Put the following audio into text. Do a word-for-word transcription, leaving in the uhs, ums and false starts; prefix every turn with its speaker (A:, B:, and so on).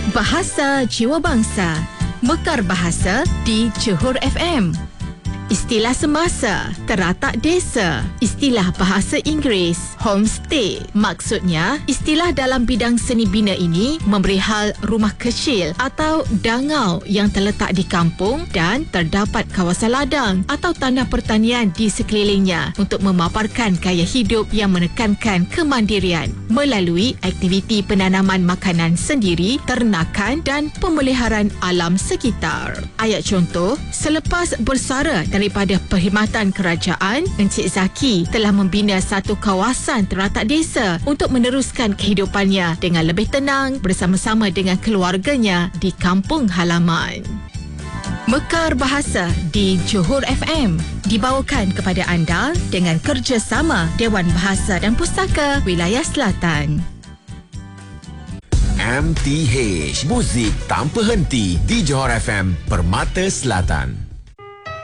A: Bahasa Jiwa Bangsa, Mekar Bahasa di Johor F M. Istilah semasa, teratak desa, istilah bahasa Inggeris, homestay. Maksudnya, istilah dalam bidang seni bina ini memberi hal rumah kecil atau dangau yang terletak di kampung dan terdapat kawasan ladang atau tanah pertanian di sekelilingnya untuk memaparkan gaya hidup yang menekankan kemandirian melalui aktiviti penanaman makanan sendiri, ternakan dan pemeliharaan alam sekitar. Ayat contoh, selepas bersara daripada perkhidmatan kerajaan, Encik Zaki telah membina satu kawasan teratak desa untuk meneruskan kehidupannya dengan lebih tenang bersama-sama dengan keluarganya di kampung halaman. Mekar Bahasa di Johor F M dibawakan kepada anda dengan kerjasama Dewan Bahasa dan Pustaka Wilayah Selatan.
B: M T H, muzik tanpa henti di Johor F M, Permata Selatan.